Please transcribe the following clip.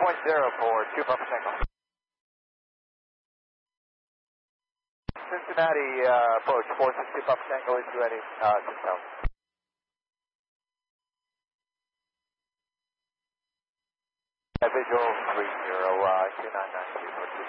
for 2 Papa Tango. Cincinnati approach 462 Papa Tango is ready, Cincinnati. Visual 302992 for 2